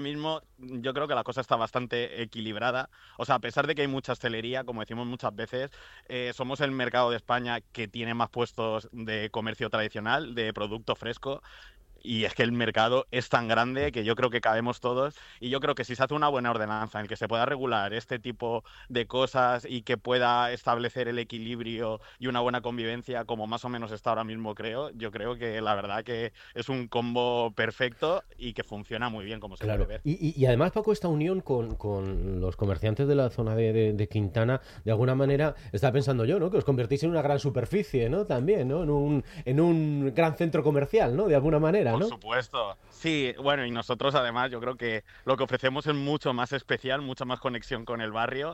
mismo yo creo que la cosa está bastante equilibrada. O sea, a pesar de que hay mucha hostelería, como decimos muchas veces, somos el mercado de España que tiene más puestos de comercio tradicional, de producto fresco. Y es que el mercado es tan grande que yo creo que cabemos todos y yo creo que si se hace una buena ordenanza en que se pueda regular este tipo de cosas y que pueda establecer el equilibrio y una buena convivencia como más o menos está ahora mismo creo, yo creo que la verdad que es un combo perfecto y que funciona muy bien como se puede Claro, ver. y además, Paco, esta unión con los comerciantes de la zona de Quintana, de alguna manera, estaba pensando yo, ¿no? Que os convertís en una gran superficie, ¿no? También, ¿no? En un gran centro comercial, ¿no? De alguna manera, Por ¿no? supuesto. Sí, bueno, y nosotros además yo creo que lo que ofrecemos es mucho más especial, mucha más conexión con el barrio.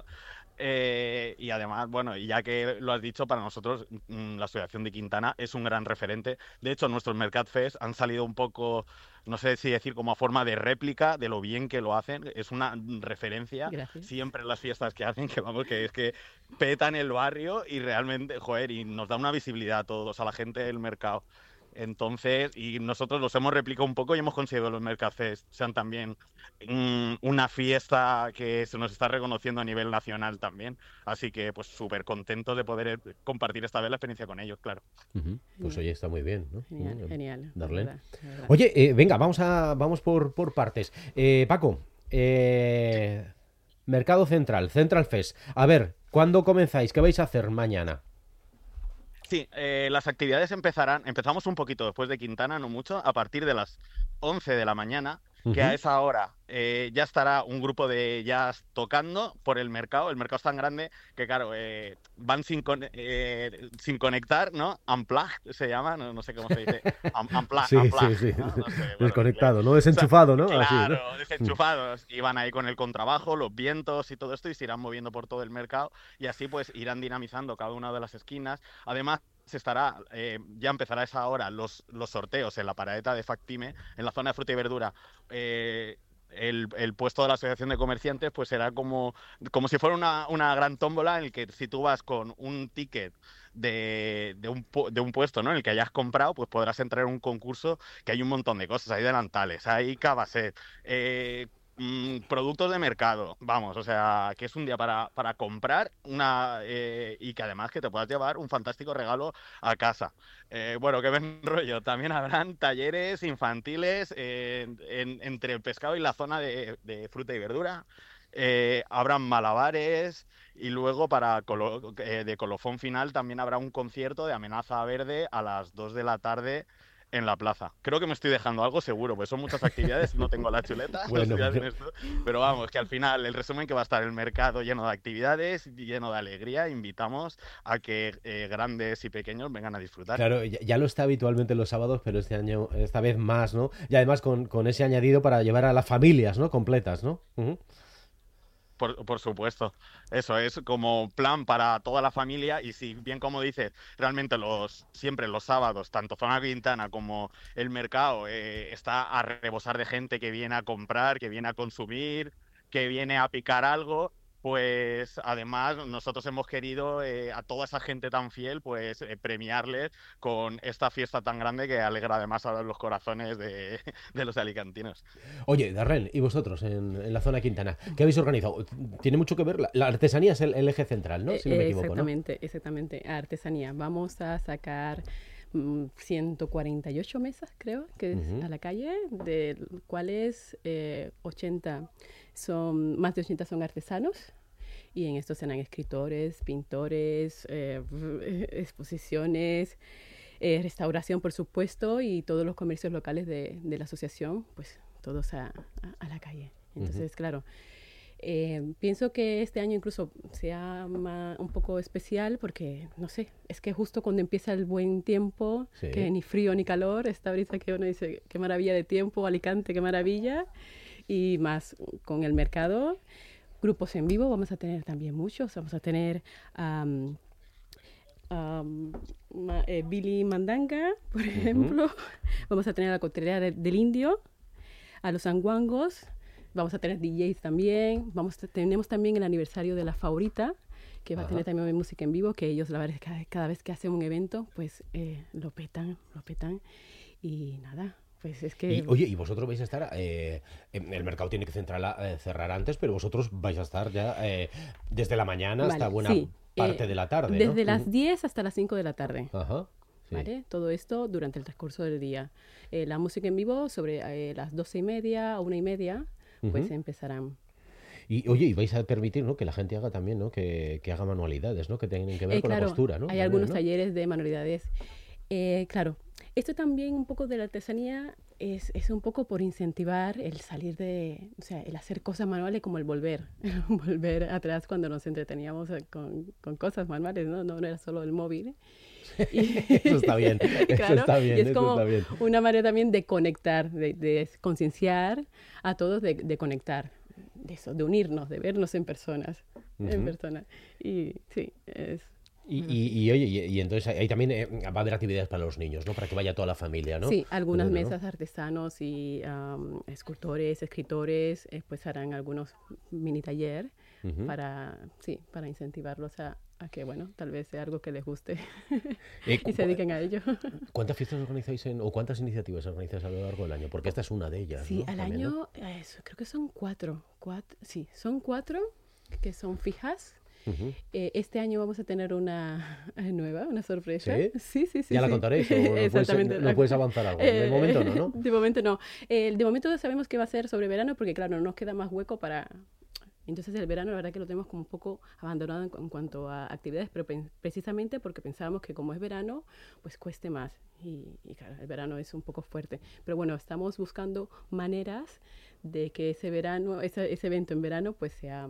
Y además, bueno, y ya que lo has dicho, para nosotros la Asociación de Quintana es un gran referente. De hecho, nuestros Mercat Fest han salido un poco, no sé si decir como a forma de réplica de lo bien que lo hacen. Es una referencia Gracias. siempre en las fiestas que hacen, que vamos, que es que petan el barrio y realmente, joder, y nos da una visibilidad a todos, a la gente del mercado. Entonces, y nosotros los hemos replicado un poco y hemos conseguido que los Mercafés sean también una fiesta que se nos está reconociendo a nivel nacional también. Así que, pues, súper contentos de poder compartir esta vez la experiencia con ellos, claro. Ujú. Pues Genial, oye, está muy bien, ¿no? genial, genial, la Darlene. verdad, la verdad. Oye, venga, vamos por partes. Paco, Sí. Mercado Central, Central Fest. A ver, ¿cuándo comenzáis? ¿Qué vais a hacer mañana? Sí, las actividades empezamos un poquito después de Quintana, no mucho, a partir de las 11 de la mañana, que a Ujú. esa hora ya estará un grupo de jazz tocando por el mercado. El mercado es tan grande que, claro, van sin conectar, ¿no? Unplugged se llama, no, no sé cómo se dice. Sí, sí, Unplugged, sí. ¿no? No sé, bueno, en inglés. Desconectado, ¿no? O sea, Desenchufado, ¿no? Así, ¿no? claro, desenchufados. Y van ahí con el contrabajo, los vientos y todo esto y se irán moviendo por todo el mercado y así pues irán dinamizando cada una de las esquinas. Además, ya empezará a esa hora los sorteos en la paradeta de Factime, en la zona de fruta y verdura. El puesto de la Asociación de Comerciantes pues será como si fuera una gran tómbola en el que si tú vas con un ticket de un puesto, ¿no? En el que hayas comprado, pues podrás entrar en un concurso que hay un montón de cosas. Hay delantales, hay cabasset, productos de mercado, vamos, o sea, que es un día para comprar y que además que te puedas llevar un fantástico regalo a casa. Bueno, qué buen rollo. También habrán talleres infantiles entre el pescado y la zona de fruta y verdura. Habrán malabares y luego de colofón final también habrá un concierto de Amenaza Verde a las 2 de la tarde en la plaza. Creo que me estoy dejando algo seguro, pues son muchas actividades, no tengo la chuleta, lo Bueno, estoy bueno. haciendo esto, pero vamos, que al final el resumen que va a estar el mercado lleno de actividades, lleno de alegría, invitamos a que grandes y pequeños vengan a disfrutar. Claro, ya lo está habitualmente los sábados, pero este año, esta vez más, ¿no? Y además con ese añadido para llevar a las familias, ¿no? Completas, ¿no? Ujú. Por supuesto, eso es como plan para toda la familia y si bien como dices, realmente siempre los sábados, tanto Zona Quintana como el mercado está a rebosar de gente que viene a comprar, que viene a consumir, que viene a picar algo, pues además nosotros hemos querido a toda esa gente tan fiel, pues premiarles con esta fiesta tan grande que alegra además a los corazones de los alicantinos. Oye, Darren, ¿y vosotros en la zona Quintana? ¿Qué habéis organizado? Tiene mucho que ver, la artesanía es el eje central, ¿no? Si no me equivoco, ¿no? Exactamente, exactamente. Artesanía. Vamos a sacar 148 mesas, creo, que es Ujú. a la calle, de cuales 80 más de 80 son artesanos. Y en esto serán escritores, pintores, exposiciones, restauración, por supuesto, y todos los comercios locales de la asociación, pues todos a la calle. Ujú. Entonces, claro, pienso que este año incluso sea un poco especial porque, no sé, es que justo cuando empieza el buen tiempo, que Sí. ni frío ni calor, esta brisa que uno dice, qué maravilla de tiempo, Alicante, qué maravilla, y más con el mercado. Grupos en vivo vamos a tener también muchos, vamos a tener Billy Mandanga, por Ujú. ejemplo, vamos a tener la coctelera del Indio, a los anguangos, vamos a tener DJs también, tenemos también el aniversario de La Favorita, que va a tener Ajá. también música en vivo, que ellos la verdad es que cada vez que hacen un evento, pues lo petan, y nada, pues es Y, que, oye, y vosotros vais a estar, el mercado tiene que cerrar antes, pero vosotros vais a estar ya desde la mañana hasta vale, buena sí. parte de la tarde, ¿no? Desde las 10 hasta las 5 de la tarde. Ajá, sí. ¿Vale? Todo esto durante el transcurso del día. La música en vivo sobre las 12:30 o 1:30, pues Ujú. empezarán. Y oye, y vais a permitir, ¿no? Que la gente haga también, ¿no? Que haga manualidades, ¿no? Que tienen que ver con la Claro, costura, ¿no? hay También, algunos ¿no? talleres de manualidades. Claro, esto también un poco de la artesanía es un poco por incentivar el salir de, o sea, el hacer cosas manuales como el volver, volver atrás cuando nos entreteníamos con cosas manuales, ¿no? No era solo el móvil. Y, Eso está bien, eso claro, está y bien, es eso como está bien. una manera también de conectar, de concienciar a todos de conectar, de eso, de unirnos, de vernos en personas, en Ujú. persona. Y sí, es... Oye, y entonces ahí también va a haber actividades para los niños, ¿no? Para que vaya toda la familia, ¿no? Sí, algunas Entiendo, ¿no? mesas artesanos y escultores, escritores, pues harán algunos mini taller Ujú. para, sí, para incentivarlos a que, bueno, tal vez sea algo que les guste Eh, y cu- se cu- dediquen a ello. ¿Cuántas fiestas organizáis o cuántas iniciativas organizáis a lo largo del año? Porque esta es una de ellas, Sí, ¿no? al También, ¿no? año, creo que son sí, son cuatro que son fijas. Ujú. Este año vamos a tener una nueva, una sorpresa. ¿Sí? Sí, sí, sí, ¿Ya la sí. contaréis o Exactamente. no puedes avanzar algo? De momento no, ¿no? De momento no. De momento sabemos que va a ser sobre verano porque, claro, no nos queda más hueco para... Entonces el verano la verdad que lo tenemos como un poco abandonado en cuanto a actividades, pero precisamente porque pensábamos que como es verano, pues cueste más. Y claro, el verano es un poco fuerte. Pero bueno, estamos buscando maneras de que ese verano, ese evento en verano, pues sea...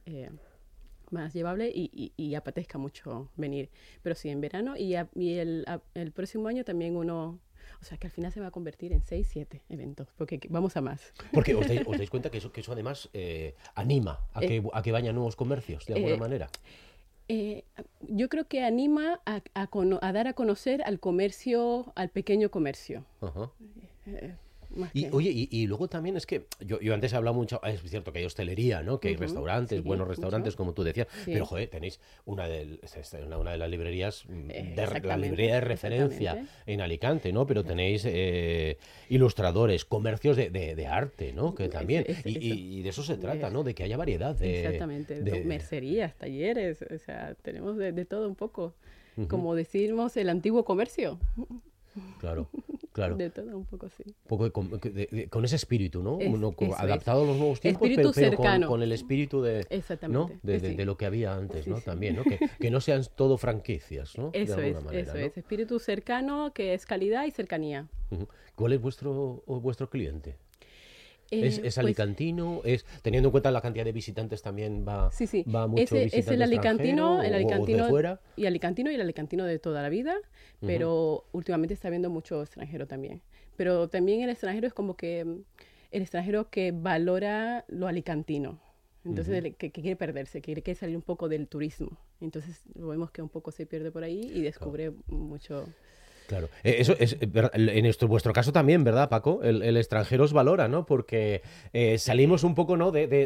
más llevable y apetezca mucho venir. Pero sí, en verano el próximo año también uno... O sea, que al final se va a convertir en 6, 7 eventos, porque vamos a más. Porque os dais cuenta que eso además anima Eh, a que vayan nuevos comercios, de alguna eh, manera. eh, yo creo que anima a dar a conocer al comercio, al pequeño comercio. Ajá. Eh, más Y que... oye, y luego también es que yo antes he hablado mucho, es cierto que hay hostelería, ¿no? Que hay Ujú, restaurantes, sí, buenos restaurantes, mucho. como tú decías, Sí, pero joder, tenéis una de las librerías, la librería exactamente, de referencia exactamente. en Alicante, ¿no? Pero tenéis ilustradores, comercios de arte, ¿no? Que también, Eso. y de eso se trata, Es- ¿no? De que haya variedad Exactamente, de- mercerías, talleres, o sea, tenemos de todo un poco. Ujú, Como decimos, el antiguo comercio, claro, claro. de todo un poco, sí. Un poco con ese espíritu, ¿no? Como Eso es. adaptado a los nuevos tiempos, Espíritu pero cercano, con el espíritu ¿no? exactamente, sí. De lo que había antes, Sí, ¿no? sí. También, ¿no? Que no sean todo franquicias, ¿no? De alguna manera, Eso ¿no? es. Espíritu cercano, que es calidad y cercanía. Ujú. ¿Cuál es vuestro cliente? ¿Es Pues alicantino? Teniendo en cuenta la cantidad de visitantes también sí, sí. va mucho Es visitante el extranjero alicantino, o de fuera? y el alicantino de toda la vida, Ujú, pero últimamente está habiendo mucho extranjero también. Pero también el extranjero es como que el extranjero que valora lo alicantino. Entonces, ujú. que quiere perderse, que quiere salir un poco del turismo. Entonces, lo vemos que un poco se pierde por ahí y Claro. descubre mucho. Claro, eso es en vuestro caso también, ¿verdad, Paco? El extranjero os valora, ¿no? Porque salimos un poco, ¿no?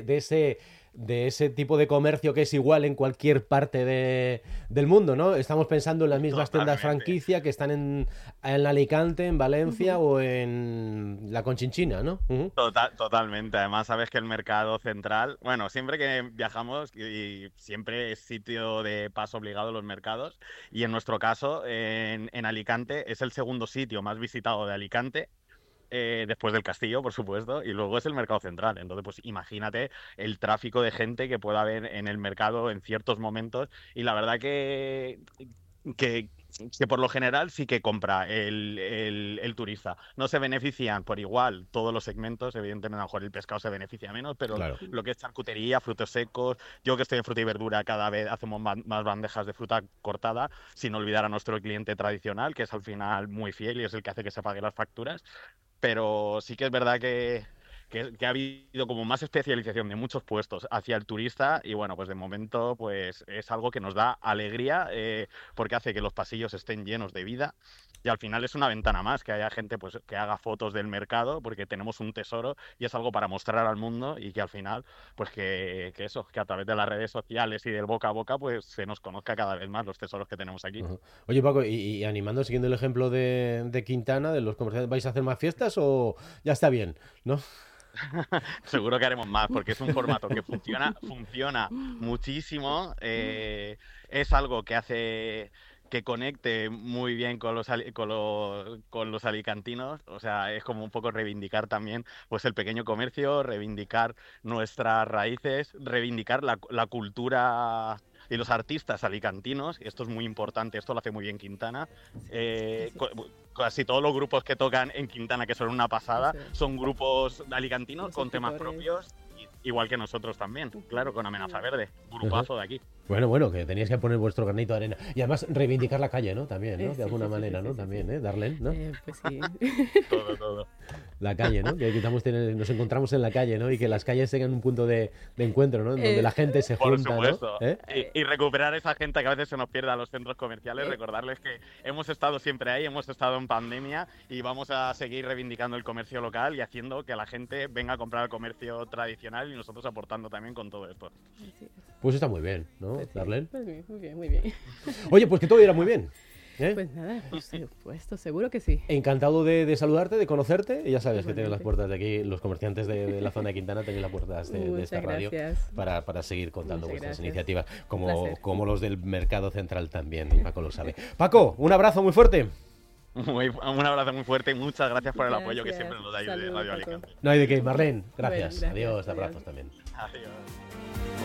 De ese tipo de comercio que es igual en cualquier parte del mundo, ¿no? Estamos pensando en las mismas tiendas Totalmente. franquicia que están en Alicante, en Valencia Ujú. o en la Conchinchina, ¿no? Ujú. Totalmente. Además, sabes que el mercado central, bueno, siempre que viajamos y siempre es sitio de paso obligado los mercados. Y en nuestro caso, en Alicante, es el segundo sitio más visitado de Alicante. Después del castillo, por supuesto, y luego es el mercado central. Entonces, pues imagínate el tráfico de gente que pueda haber en el mercado en ciertos momentos. Y la verdad que, que por lo general sí que compra el turista. No se benefician por igual todos los segmentos, evidentemente a lo mejor el pescado se beneficia menos, pero Claro. lo que es charcutería, frutos secos, yo que estoy en fruta y verdura, cada vez hacemos más bandejas de fruta cortada, sin olvidar a nuestro cliente tradicional, que es al final muy fiel y es el que hace que se paguen las facturas. Pero sí que es verdad que ha habido como más especialización de muchos puestos hacia el turista y bueno, pues de momento pues es algo que nos da alegría porque hace que los pasillos estén llenos de vida y al final es una ventana más, que haya gente pues que haga fotos del mercado porque tenemos un tesoro y es algo para mostrar al mundo y que al final pues que eso, que a través de las redes sociales y del boca a boca pues se nos conozca cada vez más los tesoros que tenemos aquí. Ujú. Oye, Paco, y animando, siguiendo el ejemplo de Quintana, de los comerciantes, ¿vais a hacer más fiestas o ya está bien, no? Seguro que haremos más, porque es un formato que funciona muchísimo. Es algo que hace que conecte muy bien con los alicantinos. O sea, es como un poco reivindicar también pues el pequeño comercio, reivindicar nuestras raíces, reivindicar la cultura y los artistas alicantinos. Esto es muy importante, esto lo hace muy bien Quintana. Casi todos los grupos que tocan en Quintana, que son una pasada, son grupos alicantinos con temas propios, igual que nosotros también, claro, con Amenaza Verde, grupazo de aquí. Bueno, que teníais que poner vuestro granito de arena. Y además reivindicar la calle, ¿no? También, ¿no? De alguna manera, ¿no? También, ¿eh? Darlene, ¿no? Pues sí. Todo. La calle, ¿no? Que nos encontramos en la calle, ¿no? Y que las calles tengan un punto de encuentro, ¿no? Donde la gente se junta, por supuesto, ¿no? Y recuperar a esa gente que a veces se nos pierde a los centros comerciales, recordarles que hemos estado siempre ahí, hemos estado en pandemia y vamos a seguir reivindicando el comercio local y haciendo que la gente venga a comprar el comercio tradicional y nosotros aportando también con todo esto. Pues está muy bien, ¿no, Darlene? Pues muy bien. Oye, pues que todo irá muy bien. Pues nada, por supuesto, seguro que sí. Encantado de saludarte, de conocerte. Y ya sabes que tienes las puertas de aquí, los comerciantes de la zona de Quintana tenéis las puertas de esta radio para seguir contando vuestras iniciativas, como los del Mercado Central también, y Paco lo sabe. Paco, un abrazo muy fuerte. Un abrazo muy fuerte y muchas gracias por el apoyo que siempre nos dais de Radio Alicante. No hay de qué, Marlene. Gracias. Adiós, abrazos también. Adiós.